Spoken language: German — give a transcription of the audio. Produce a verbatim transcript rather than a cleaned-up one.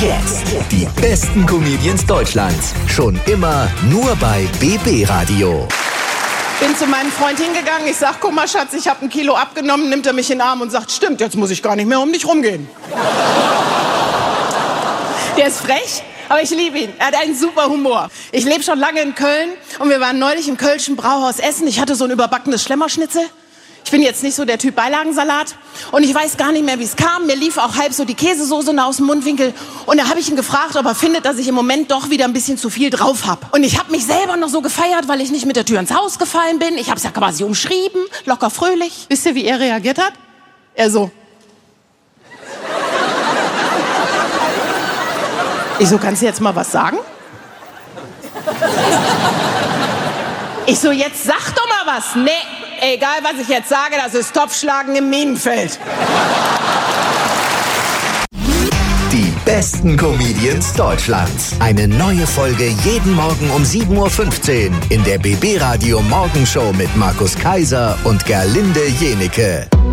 jetzt die besten Comedians Deutschlands. Schon immer nur bei B B Radio. Bin zu meinem Freund hingegangen, ich sag, guck mal Schatz, ich habe ein Kilo abgenommen, nimmt er mich in den Arm und sagt, stimmt, jetzt muss ich gar nicht mehr um dich rumgehen. Der ist frech, aber ich liebe ihn. Er hat einen super Humor. Ich lebe schon lange in Köln und wir waren neulich im Kölschen Brauhaus essen. Ich hatte so ein überbackenes Schlemmerschnitzel. Ich bin jetzt nicht so der Typ Beilagensalat und ich weiß gar nicht mehr, wie es kam. Mir lief auch halb so die Käsesoße aus dem Mundwinkel und da habe ich ihn gefragt, ob er findet, dass ich im Moment doch wieder ein bisschen zu viel drauf habe. Und ich habe mich selber noch so gefeiert, weil ich nicht mit der Tür ins Haus gefallen bin. Ich habe es ja quasi umschrieben, locker fröhlich. Wisst ihr, wie er reagiert hat? Er so. Ich so, kannst du jetzt mal was sagen? Ich so, jetzt sag doch mal was. Nee. Egal, was ich jetzt sage, das ist Topfschlagen im Minenfeld. Die besten Comedians Deutschlands. Eine neue Folge jeden Morgen um sieben Uhr fünfzehn in der B B Radio Morgenshow mit Markus Kaiser und Gerlinde Jenike.